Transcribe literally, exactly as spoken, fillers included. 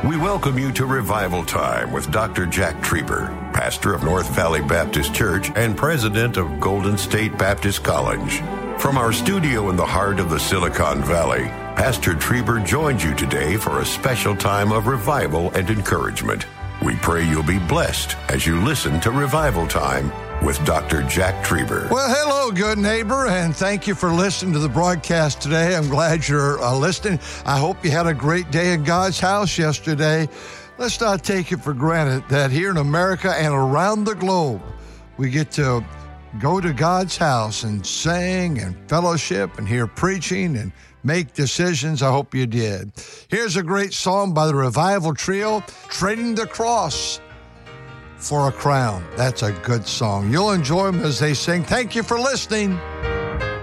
We welcome you to Revival Time with Doctor Jack Trieber, pastor of North Valley Baptist Church and president of Golden State Baptist College. From our studio in the heart of the Silicon Valley, Pastor Trieber joins you today for a special time of revival and encouragement. We pray you'll be blessed as you listen to Revival Time with Doctor Jack Trieber. Well, hello, good neighbor, and thank you for listening to the broadcast today. I'm glad you're uh, listening. I hope you had a great day in God's house yesterday. Let's not take it for granted that here in America and around the globe, we get to go to God's house and sing and fellowship and hear preaching and make decisions. I hope you did. Here's a great song by the Revival Trio, Trading the Cross for a Crown. That's a good song. You'll enjoy them as they sing. Thank you for listening.